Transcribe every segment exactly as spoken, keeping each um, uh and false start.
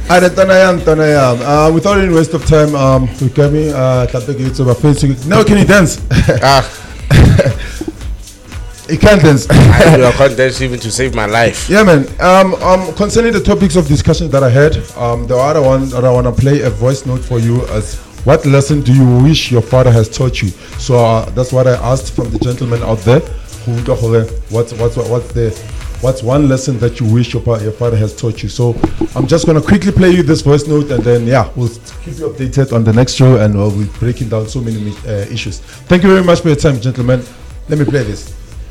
Alright, Tanayam, Tanayam. Uh, without any waste of time, um, to get me, uh, it's over Facebook. No, can you dance? Ah, You can't dance. I, I can't dance even to save my life. Yeah, man. Um, um, concerning the topics of discussion that I had, um, the other one that I want to play a voice note for you as what lesson do you wish your father has taught you? So uh, that's what I asked from the gentleman out there. What's what's what's the what's one lesson that you wish your pa- your father has taught you? So I'm just gonna quickly play you this voice note, and then yeah, we'll keep you updated on the next show, and we'll be breaking down so many uh, issues. Thank you very much for your time, gentlemen. Let me play this.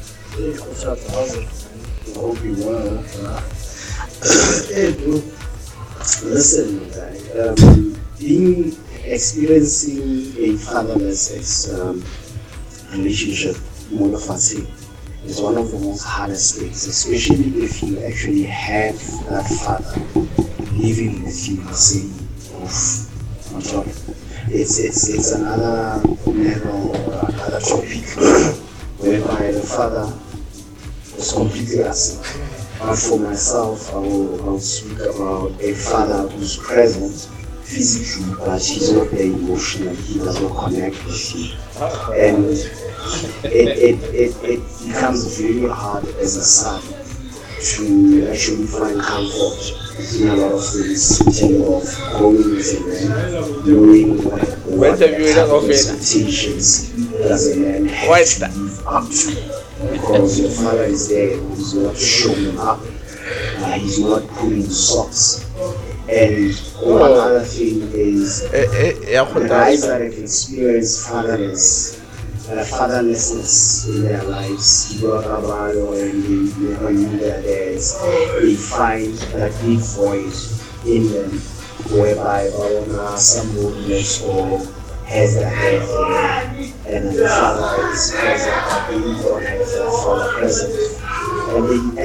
Hope you well. Hey, bro. Listen, guy. Um, being experiencing a fatherless um, relationship, monophasic, is one of the most hardest things, especially if you actually have that father living with you in the same roof on top. It's it's it's another level or another topic whereby the father is completely absent. But for myself, I will, I will speak about a father who's present physically, but he's not there emotionally. He does not connect with you, and it it, it it becomes very hard as a son to actually find comfort in a lot of things, thinking of going with a man, knowing what the type of expectations does a man have to live up to. Because your father is there, he's not showing up, uh, he's not pulling socks. And one other thing is, the guys that have experienced fatherless, uh, fatherlessness in their lives, and they never knew their dads, they find that big void in them, whereby uh, some loneliness or has a head there, and the father is present, but they don't have the father present. And they